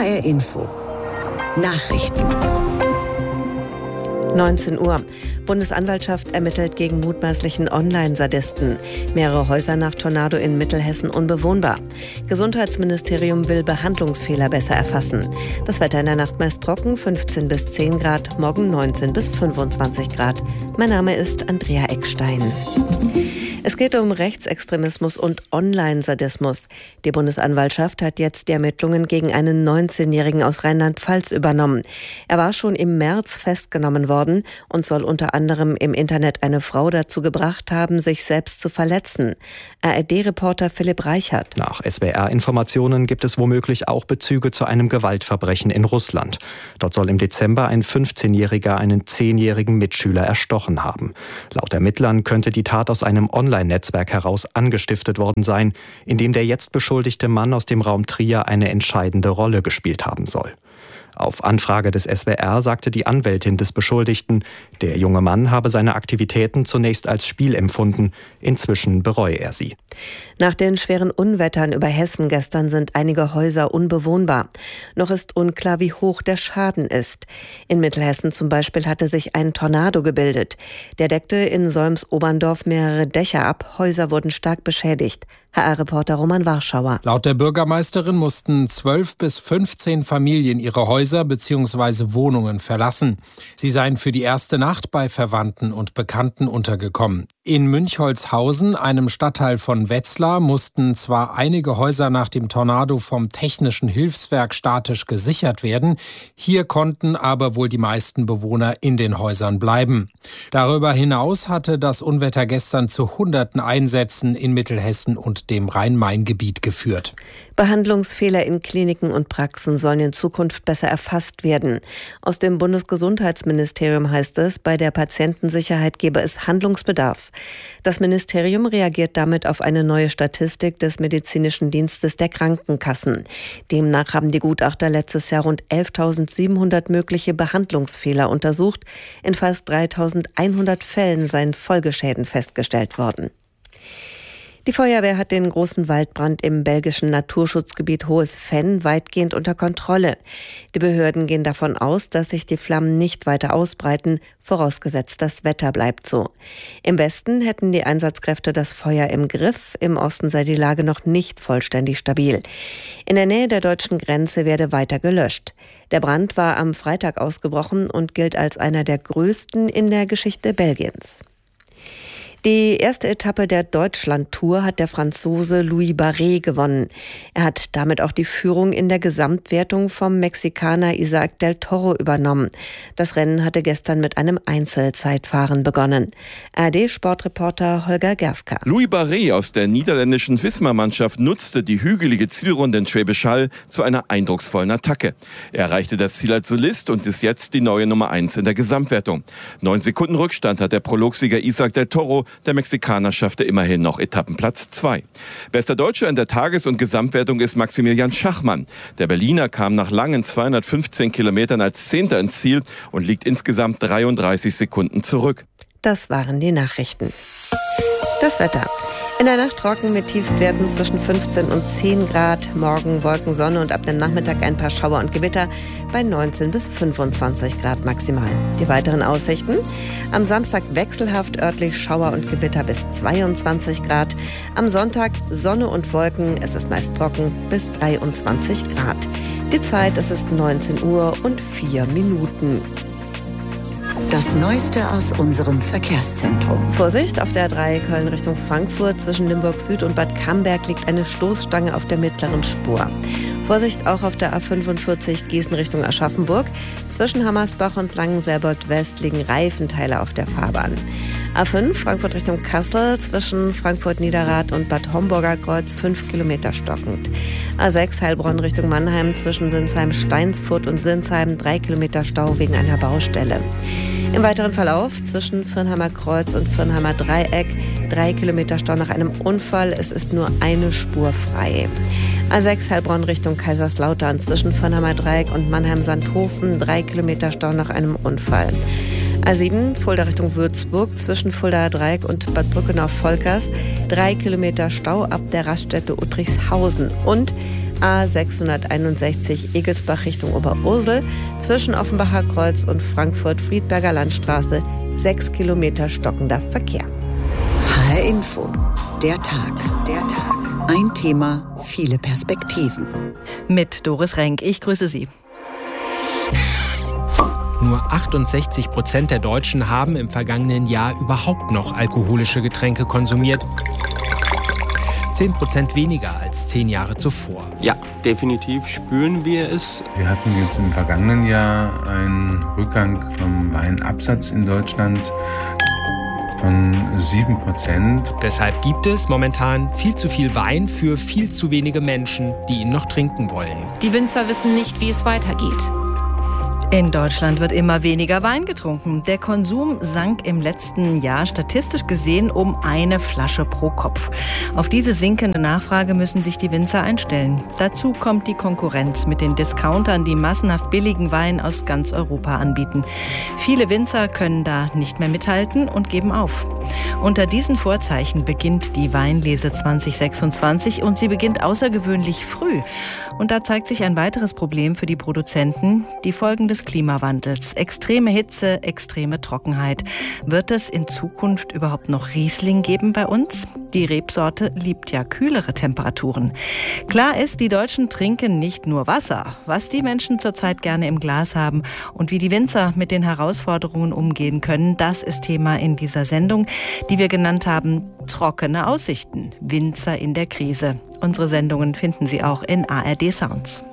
HR Info. Nachrichten. 19 Uhr. Bundesanwaltschaft ermittelt gegen mutmaßlichen Online-Sadisten. Mehrere Häuser nach Tornado in Mittelhessen unbewohnbar. Gesundheitsministerium will Behandlungsfehler besser erfassen. Das Wetter in der Nacht meist trocken, 15 bis 10 Grad, morgen 19 bis 25 Grad. Mein Name ist Andrea Eckstein. Es geht um Rechtsextremismus und Online-Sadismus. Die Bundesanwaltschaft hat jetzt die Ermittlungen gegen einen 19-Jährigen aus Rheinland-Pfalz übernommen. Er war schon im März festgenommen worden und soll unter anderem im Internet eine Frau dazu gebracht haben, sich selbst zu verletzen. ARD-Reporter Philipp Reichert. Nach SWR-Informationen gibt es womöglich auch Bezüge zu einem Gewaltverbrechen in Russland. Dort soll im Dezember ein 15-Jähriger einen 10-jährigen Mitschüler erstochen haben. Laut Ermittlern könnte die Tat aus einem Online-Netzwerk heraus angestiftet worden sein, in dem der jetzt beschuldigte Mann aus dem Raum Trier eine entscheidende Rolle gespielt haben soll. Auf Anfrage des SWR sagte die Anwältin des Beschuldigten, der junge Mann habe seine Aktivitäten zunächst als Spiel empfunden, inzwischen bereue er sie. Nach den schweren Unwettern über Hessen gestern sind einige Häuser unbewohnbar. Noch ist unklar, wie hoch der Schaden ist. In Mittelhessen zum Beispiel hatte sich ein Tornado gebildet. Der deckte in Solms-Oberndorf mehrere Dächer ab, Häuser wurden stark beschädigt. HR-Reporter Roman Warschauer. Laut der Bürgermeisterin mussten 12 bis 15 Familien ihre Häuser bzw. Wohnungen verlassen. Sie seien für die erste Nacht bei Verwandten und Bekannten untergekommen. In Münchholzhausen, einem Stadtteil von Wetzlar, mussten zwar einige Häuser nach dem Tornado vom Technischen Hilfswerk statisch gesichert werden, hier konnten aber wohl die meisten Bewohner in den Häusern bleiben. Darüber hinaus hatte das Unwetter gestern zu hunderten Einsätzen in Mittelhessen und dem Rhein-Main-Gebiet geführt. Behandlungsfehler in Kliniken und Praxen sollen in Zukunft besser erfasst werden. Aus dem Bundesgesundheitsministerium heißt es, bei der Patientensicherheit gebe es Handlungsbedarf. Das Ministerium reagiert damit auf eine neue Statistik des medizinischen Dienstes der Krankenkassen. Demnach haben die Gutachter letztes Jahr rund 11.700 mögliche Behandlungsfehler untersucht. In fast 3.100 Fällen seien Folgeschäden festgestellt worden. Die Feuerwehr hat den großen Waldbrand im belgischen Naturschutzgebiet Hohes Venn weitgehend unter Kontrolle. Die Behörden gehen davon aus, dass sich die Flammen nicht weiter ausbreiten, vorausgesetzt das Wetter bleibt so. Im Westen hätten die Einsatzkräfte das Feuer im Griff, im Osten sei die Lage noch nicht vollständig stabil. In der Nähe der deutschen Grenze werde weiter gelöscht. Der Brand war am Freitag ausgebrochen und gilt als einer der größten in der Geschichte Belgiens. Die erste Etappe der Deutschland-Tour hat der Franzose Louis Barret gewonnen. Er hat damit auch die Führung in der Gesamtwertung vom Mexikaner Isaac del Toro übernommen. Das Rennen hatte gestern mit einem Einzelzeitfahren begonnen. ARD-Sportreporter Holger Gerska. Louis Barret aus der niederländischen Visma-Mannschaft nutzte die hügelige Zielrunde in Schwäbisch Hall zu einer eindrucksvollen Attacke. Er erreichte das Ziel als Solist und ist jetzt die neue Nummer 1 in der Gesamtwertung. 9 Sekunden Rückstand hat der Prologsieger Isaac del Toro. Der Mexikaner schaffte immerhin noch Etappenplatz 2. Bester Deutscher in der Tages- und Gesamtwertung ist Maximilian Schachmann. Der Berliner kam nach langen 215 Kilometern als 10. ins Ziel und liegt insgesamt 33 Sekunden zurück. Das waren die Nachrichten. Das Wetter. In der Nacht trocken mit Tiefstwerten zwischen 15 und 10 Grad. Morgen Wolken, Sonne und ab dem Nachmittag ein paar Schauer und Gewitter bei 19 bis 25 Grad maximal. Die weiteren Aussichten: am Samstag wechselhaft örtlich Schauer und Gewitter bis 22 Grad. Am Sonntag Sonne und Wolken, es ist meist trocken bis 23 Grad. Die Zeit, es ist 19 Uhr und 4 Minuten. Das Neueste aus unserem Verkehrszentrum. Vorsicht, auf der A3 Köln Richtung Frankfurt zwischen Limburg Süd und Bad Camberg liegt eine Stoßstange auf der mittleren Spur. Vorsicht auch auf der A45 Gießen Richtung Aschaffenburg. Zwischen Hammersbach und Langenselbold West liegen Reifenteile auf der Fahrbahn. A5 Frankfurt Richtung Kassel zwischen Frankfurt Niederrad und Bad Homburger Kreuz 5 Kilometer stockend. A6 Heilbronn Richtung Mannheim zwischen Sinsheim-Steinsfurt und Sinsheim 3 Kilometer Stau wegen einer Baustelle. Im weiteren Verlauf zwischen Firnheimer Kreuz und Firnheimer Dreieck 3 Kilometer Stau nach einem Unfall. Es ist nur eine Spur frei. A6 Heilbronn Richtung Kaiserslautern zwischen Firnheimer Dreieck und Mannheim-Sandhofen 3 Kilometer Stau nach einem Unfall. A7 Fulda Richtung Würzburg zwischen Fuldaer Dreieck und Bad Brückenau-Volkers 3 Kilometer Stau ab der Raststätte Uttrichshausen und A661 Egelsbach Richtung Oberursel, zwischen Offenbacher Kreuz und Frankfurt-Friedberger Landstraße 6 Kilometer stockender Verkehr. HR Info, der Tag. Ein Thema, viele Perspektiven. Mit Doris Renk, ich grüße Sie. Nur 68% der Deutschen haben im vergangenen Jahr überhaupt noch alkoholische Getränke konsumiert. 10% weniger als 10 Jahre zuvor. Ja, definitiv spüren wir es. Wir hatten jetzt im vergangenen Jahr einen Rückgang vom Weinabsatz in Deutschland von 7%. Deshalb gibt es momentan viel zu viel Wein für viel zu wenige Menschen, die ihn noch trinken wollen. Die Winzer wissen nicht, wie es weitergeht. In Deutschland wird immer weniger Wein getrunken. Der Konsum sank im letzten Jahr statistisch gesehen um 1 Flasche pro Kopf. Auf diese sinkende Nachfrage müssen sich die Winzer einstellen. Dazu kommt die Konkurrenz mit den Discountern, die massenhaft billigen Wein aus ganz Europa anbieten. Viele Winzer können da nicht mehr mithalten und geben auf. Unter diesen Vorzeichen beginnt die Weinlese 2026 und sie beginnt außergewöhnlich früh. Und da zeigt sich ein weiteres Problem für die Produzenten, die Folgen des Klimawandels. Extreme Hitze, extreme Trockenheit. Wird es in Zukunft überhaupt noch Riesling geben bei uns? Die Rebsorte liebt ja kühlere Temperaturen. Klar ist, die Deutschen trinken nicht nur Wasser. Was die Menschen zurzeit gerne im Glas haben und wie die Winzer mit den Herausforderungen umgehen können, das ist Thema in dieser Sendung, die wir genannt haben Trockene Aussichten. Winzer in der Krise. Unsere Sendungen finden Sie auch in ARD Sounds.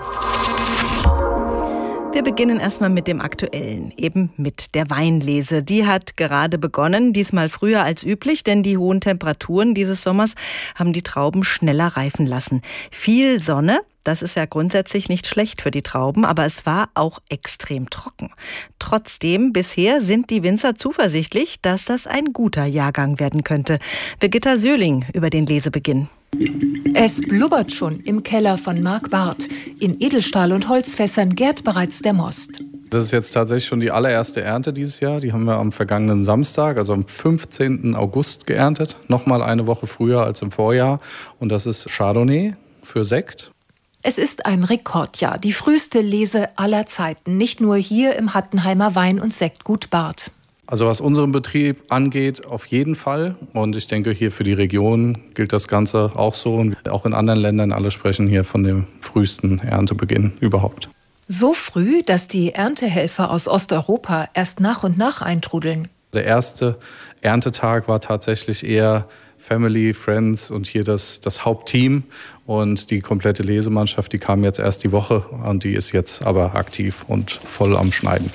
Wir beginnen erstmal mit dem Aktuellen, eben mit der Weinlese. Die hat gerade begonnen, diesmal früher als üblich, denn die hohen Temperaturen dieses Sommers haben die Trauben schneller reifen lassen. Viel Sonne, das ist ja grundsätzlich nicht schlecht für die Trauben, aber es war auch extrem trocken. Trotzdem, bisher sind die Winzer zuversichtlich, dass das ein guter Jahrgang werden könnte. Birgitta Söhling über den Lesebeginn. Es blubbert schon im Keller von Marc Barth. In Edelstahl- und Holzfässern gärt bereits der Most. Das ist jetzt tatsächlich schon die allererste Ernte dieses Jahr. Die haben wir am vergangenen Samstag, also am 15. August geerntet. Nochmal eine Woche früher als im Vorjahr. Und das ist Chardonnay für Sekt. Es ist ein Rekordjahr, die früheste Lese aller Zeiten. Nicht nur hier im Hattenheimer Wein- und Sektgut Barth. Also was unseren Betrieb angeht, auf jeden Fall. Und ich denke, hier für die Region gilt das Ganze auch so. Und auch in anderen Ländern, alle sprechen hier von dem frühesten Erntebeginn überhaupt. So früh, dass die Erntehelfer aus Osteuropa erst nach und nach eintrudeln. Der erste Erntetag war tatsächlich eher Family, Friends und hier das Hauptteam. Und die komplette Lesemannschaft, die kam jetzt erst die Woche und die ist jetzt aber aktiv und voll am Schneiden.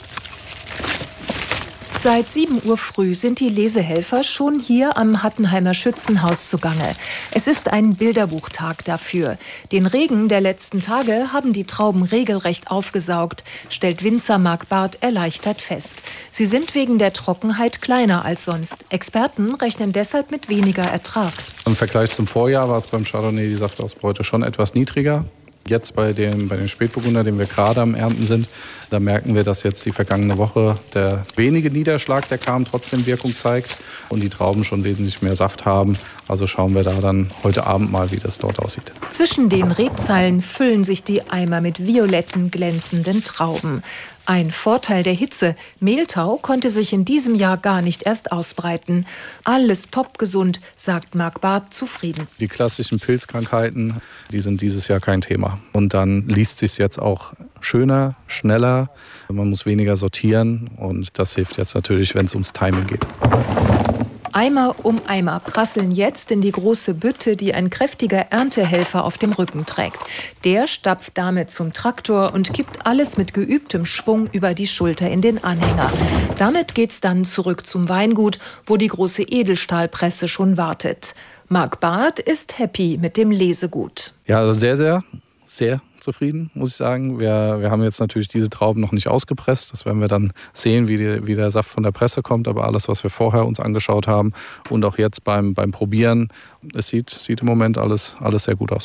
Seit 7 Uhr früh sind die Lesehelfer schon hier am Hattenheimer Schützenhaus zugange. Es ist ein Bilderbuchtag dafür. Den Regen der letzten Tage haben die Trauben regelrecht aufgesaugt, stellt Winzer Marc Barth erleichtert fest. Sie sind wegen der Trockenheit kleiner als sonst. Experten rechnen deshalb mit weniger Ertrag. Im Vergleich zum Vorjahr war es beim Chardonnay die Saftausbeute schon etwas niedriger. Jetzt bei dem Spätburgunder, den wir gerade am Ernten sind, da merken wir, dass jetzt die vergangene Woche der wenige Niederschlag, der kam, trotzdem Wirkung zeigt und die Trauben schon wesentlich mehr Saft haben. Also schauen wir da dann heute Abend mal, wie das dort aussieht. Zwischen den Rebzeilen füllen sich die Eimer mit violetten, glänzenden Trauben. Ein Vorteil der Hitze. Mehltau konnte sich in diesem Jahr gar nicht erst ausbreiten. Alles topgesund, sagt Marc Barth zufrieden. Die klassischen Pilzkrankheiten, die sind dieses Jahr kein Thema. Und dann liest sich jetzt auch schöner, schneller. Man muss weniger sortieren und das hilft jetzt natürlich, wenn es ums Timing geht. Eimer um Eimer prasseln jetzt in die große Bütte, die ein kräftiger Erntehelfer auf dem Rücken trägt. Der stapft damit zum Traktor und kippt alles mit geübtem Schwung über die Schulter in den Anhänger. Damit geht's dann zurück zum Weingut, wo die große Edelstahlpresse schon wartet. Marc Barth ist happy mit dem Lesegut. Ja, also sehr zufrieden, muss ich sagen. Wir haben jetzt natürlich diese Trauben noch nicht ausgepresst. Das werden wir dann sehen, wie der Saft von der Presse kommt. Aber alles, was wir vorher uns angeschaut haben und auch jetzt beim Probieren, es sieht im Moment alles sehr gut aus.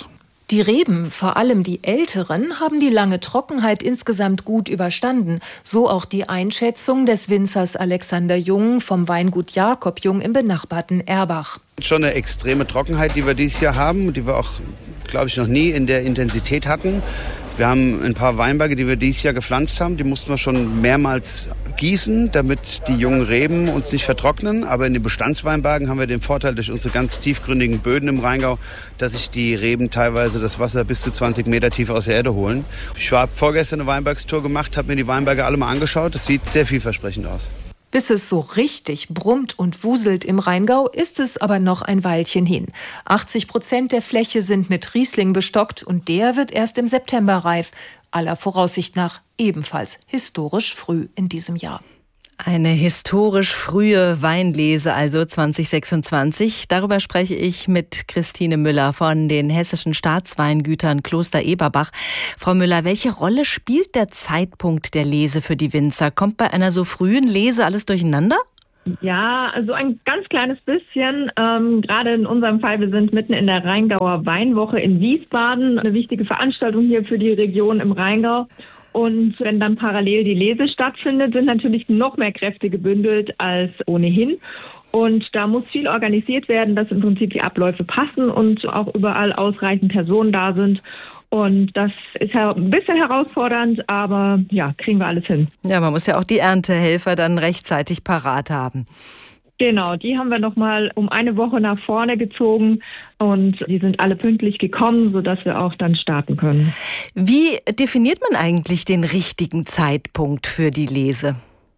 Die Reben, vor allem die älteren, haben die lange Trockenheit insgesamt gut überstanden. So auch die Einschätzung des Winzers Alexander Jung vom Weingut Jakob Jung im benachbarten Erbach. Schon eine extreme Trockenheit, die wir dieses Jahr haben, die wir auch, glaube ich, noch nie in der Intensität hatten. Wir haben ein paar Weinberge, die wir dieses Jahr gepflanzt haben, die mussten wir schon mehrmals gießen, damit die jungen Reben uns nicht vertrocknen. Aber in den Bestandsweinbergen haben wir den Vorteil durch unsere ganz tiefgründigen Böden im Rheingau, dass sich die Reben teilweise das Wasser bis zu 20 Meter tief aus der Erde holen. Ich habe vorgestern eine Weinbergstour gemacht, habe mir die Weinberge alle mal angeschaut. Das sieht sehr vielversprechend aus. Bis es so richtig brummt und wuselt im Rheingau, ist es aber noch ein Weilchen hin. 80% der Fläche sind mit Riesling bestockt und der wird erst im September reif. Aller Voraussicht nach ebenfalls historisch früh in diesem Jahr. Eine historisch frühe Weinlese, also 2026. Darüber spreche ich mit Christine Müller von den Hessischen Staatsweingütern Kloster Eberbach. Frau Müller, welche Rolle spielt der Zeitpunkt der Lese für die Winzer? Kommt bei einer so frühen Lese alles durcheinander? Ja, also ein ganz kleines bisschen. Gerade in unserem Fall, wir sind mitten in der Rheingauer Weinwoche in Wiesbaden. Eine wichtige Veranstaltung hier für die Region im Rheingau. Und wenn dann parallel die Lese stattfindet, sind natürlich noch mehr Kräfte gebündelt als ohnehin. Und da muss viel organisiert werden, dass im Prinzip die Abläufe passen und auch überall ausreichend Personen da sind. Und das ist ein bisschen herausfordernd, aber ja, kriegen wir alles hin. Ja, man muss ja auch die Erntehelfer dann rechtzeitig parat haben. Genau, die haben wir nochmal um eine Woche nach vorne gezogen und die sind alle pünktlich gekommen, sodass wir auch dann starten können. Wie definiert man eigentlich den richtigen Zeitpunkt für die Lese?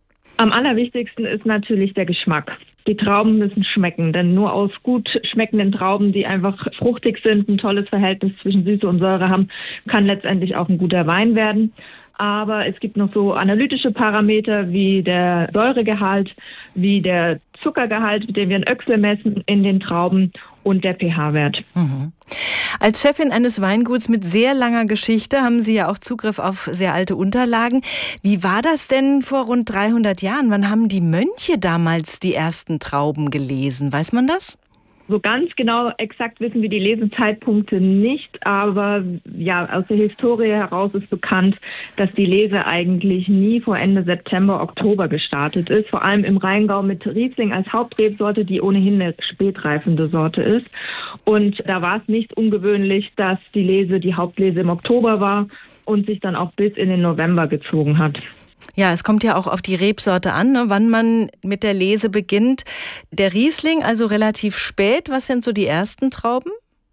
Am allerwichtigsten ist natürlich der Geschmack. Die Trauben müssen schmecken, denn nur aus gut schmeckenden Trauben, die einfach fruchtig sind, ein tolles Verhältnis zwischen Süße und Säure haben, kann letztendlich auch ein guter Wein werden. Aber es gibt noch so analytische Parameter wie der Säuregehalt, wie der Zuckergehalt, mit dem wir in Öchsel messen in den Trauben und der pH-Wert. Mhm. Als Chefin eines Weinguts mit sehr langer Geschichte haben Sie ja auch Zugriff auf sehr alte Unterlagen. Wie war das denn vor rund 300 Jahren? Wann haben die Mönche damals die ersten Trauben gelesen? Weiß man das? So ganz genau exakt wissen wir die Lesezeitpunkte nicht, aber ja, aus der Historie heraus ist bekannt, dass die Lese eigentlich nie vor Ende September, Oktober gestartet ist. Vor allem im Rheingau mit Riesling als Hauptrebsorte, die ohnehin eine spätreifende Sorte ist. Und da war es nicht ungewöhnlich, dass die Lese, die Hauptlese im Oktober war und sich dann auch bis in den November gezogen hat. Ja, es kommt ja auch auf die Rebsorte an, ne, wann man mit der Lese beginnt. Der Riesling also relativ spät. Was sind so die ersten Trauben?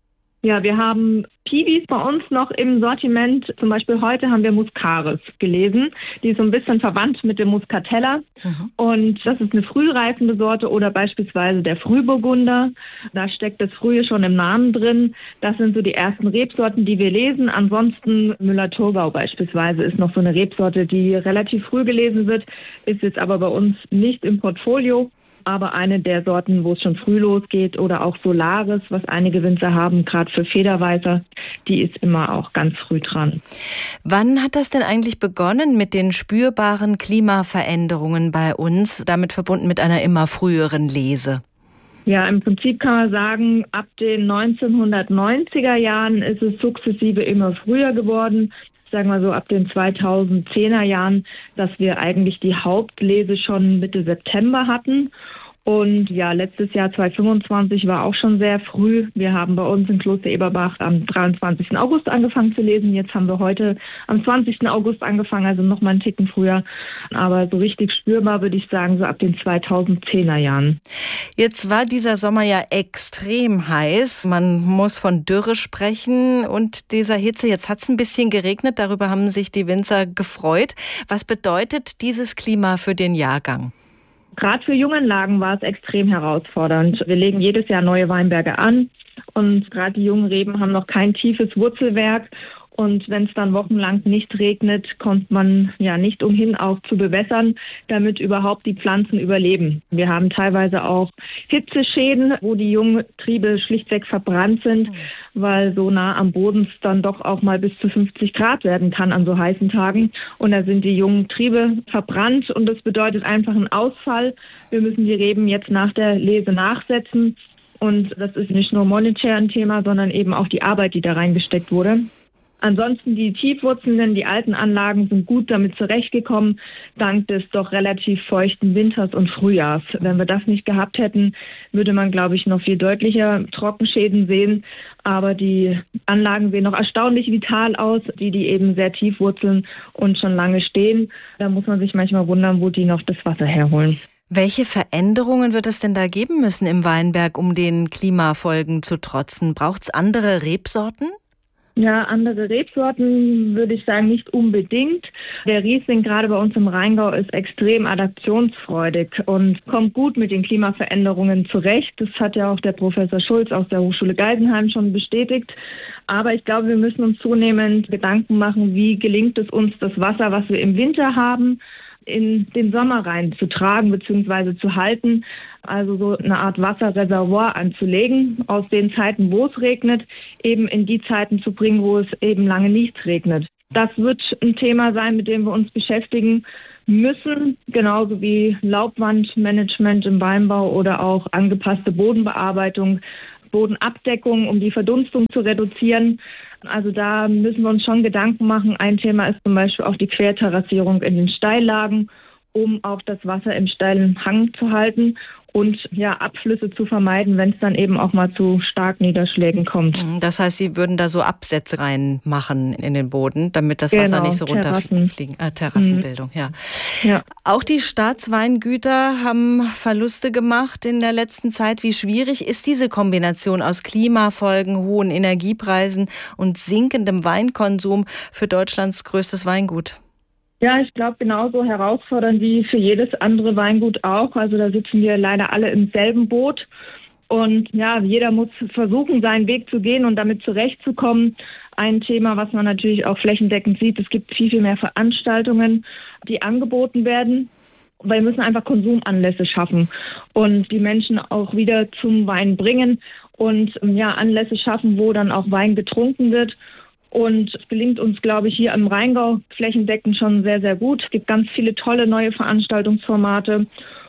Ja, wir haben Piwis bei uns noch im Sortiment. Zum Beispiel heute haben wir Muscaris gelesen. Die ist so ein bisschen verwandt mit dem Muscatella. Mhm. Und das ist eine frühreifende Sorte oder beispielsweise der Frühburgunder. Da steckt das Frühe schon im Namen drin. Das sind so die ersten Rebsorten, die wir lesen. Ansonsten Müller-Thurgau beispielsweise ist noch so eine Rebsorte, die relativ früh gelesen wird, ist jetzt aber bei uns nicht im Portfolio. Aber eine der Sorten, wo es schon früh losgeht, oder auch Solaris, was einige Winzer haben, gerade für Federweißer, die ist immer auch ganz früh dran. Wann hat das denn eigentlich begonnen mit den spürbaren Klimaveränderungen bei uns, damit verbunden mit einer immer früheren Lese? Ja, im Prinzip kann man sagen, ab den 1990er Jahren ist es sukzessive immer früher geworden. Sagen wir so ab den 2010er Jahren, dass wir eigentlich die Hauptlese schon Mitte September hatten. Und ja, letztes Jahr 2025 war auch schon sehr früh. Wir haben bei uns in Kloster Eberbach am 23. August angefangen zu lesen. Jetzt haben wir heute am 20. August angefangen, also noch mal einen Ticken früher. Aber so richtig spürbar würde ich sagen, so ab den 2010er Jahren. Jetzt war dieser Sommer ja extrem heiß. Man muss von Dürre sprechen und dieser Hitze. Jetzt hat es ein bisschen geregnet. Darüber haben sich die Winzer gefreut. Was bedeutet dieses Klima für den Jahrgang? Gerade für Junganlagen war es extrem herausfordernd. Wir legen jedes Jahr neue Weinberge an und gerade die jungen Reben haben noch kein tiefes Wurzelwerk. Und wenn es dann wochenlang nicht regnet, kommt man ja nicht umhin, auch zu bewässern, damit überhaupt die Pflanzen überleben. Wir haben teilweise auch Hitzeschäden, wo die jungen Triebe schlichtweg verbrannt sind, weil so nah am Boden es dann doch auch mal bis zu 50 Grad werden kann an so heißen Tagen. Und da sind die jungen Triebe verbrannt und das bedeutet einfach einen Ausfall. Wir müssen die Reben jetzt nach der Lese nachsetzen. Und das ist nicht nur monetär ein Thema, sondern eben auch die Arbeit, die da reingesteckt wurde. Ansonsten die tiefwurzelnden, die alten Anlagen sind gut damit zurechtgekommen, dank des doch relativ feuchten Winters und Frühjahrs. Wenn wir das nicht gehabt hätten, würde man, glaube ich, noch viel deutlicher Trockenschäden sehen. Aber die Anlagen sehen noch erstaunlich vital aus, die eben sehr tief wurzeln und schon lange stehen. Da muss man sich manchmal wundern, wo die noch das Wasser herholen. Welche Veränderungen wird es denn da geben müssen im Weinberg, um den Klimafolgen zu trotzen? Braucht es andere Rebsorten? Ja, andere Rebsorten würde ich sagen nicht unbedingt. Der Riesling gerade bei uns im Rheingau ist extrem adaptionsfreudig und kommt gut mit den Klimaveränderungen zurecht. Das hat ja auch der Professor Schulz aus der Hochschule Geisenheim schon bestätigt. Aber ich glaube, wir müssen uns zunehmend Gedanken machen, wie gelingt es uns, das Wasser, was wir im Winter haben, in den Sommer rein zu tragen bzw. zu halten. Also so eine Art Wasserreservoir anzulegen, aus den Zeiten, wo es regnet, eben in die Zeiten zu bringen, wo es eben lange nicht regnet. Das wird ein Thema sein, mit dem wir uns beschäftigen müssen, genauso wie Laubwandmanagement im Weinbau oder auch angepasste Bodenbearbeitung, Bodenabdeckung, um die Verdunstung zu reduzieren. Also da müssen wir uns schon Gedanken machen. Ein Thema ist zum Beispiel auch die Querterrassierung in den Steillagen, um auch das Wasser im steilen Hang zu halten und Abflüsse zu vermeiden, wenn es dann eben auch mal zu starken Niederschlägen kommt. Das heißt, Sie würden da so Absätze reinmachen in den Boden, damit das Wasser nicht so runterfliegt. Terrassenbildung, ja. Auch die Staatsweingüter haben Verluste gemacht in der letzten Zeit. Wie schwierig ist diese Kombination aus Klimafolgen, hohen Energiepreisen und sinkendem Weinkonsum für Deutschlands größtes Weingut? Ja, ich glaube, genauso herausfordernd wie für jedes andere Weingut auch. Also da sitzen wir leider alle im selben Boot. Und jeder muss versuchen, seinen Weg zu gehen und damit zurechtzukommen. Ein Thema, was man natürlich auch flächendeckend sieht, es gibt viel, viel mehr Veranstaltungen, die angeboten werden. Wir müssen einfach Konsumanlässe schaffen und die Menschen auch wieder zum Wein bringen und Anlässe schaffen, wo dann auch Wein getrunken wird. Und es gelingt uns, glaube ich, hier im Rheingau flächendeckend schon sehr, sehr gut. Es gibt ganz viele tolle neue Veranstaltungsformate.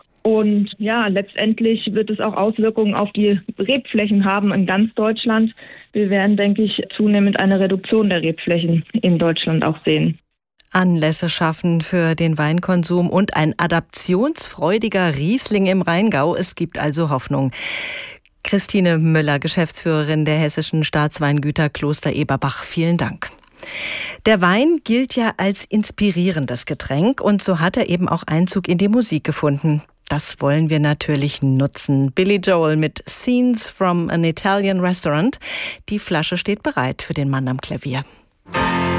Und letztendlich wird es auch Auswirkungen auf die Rebflächen haben in ganz Deutschland. Wir werden, denke ich, zunehmend eine Reduktion der Rebflächen in Deutschland auch sehen. Anlässe schaffen für den Weinkonsum und ein adaptionsfreudiger Riesling im Rheingau. Es gibt also Hoffnung. Christine Müller, Geschäftsführerin der Hessischen Staatsweingüter Kloster Eberbach. Vielen Dank. Der Wein gilt ja als inspirierendes Getränk und so hat er eben auch Einzug in die Musik gefunden. Das wollen wir natürlich nutzen. Billy Joel mit Scenes from an Italian Restaurant. Die Flasche steht bereit für den Mann am Klavier.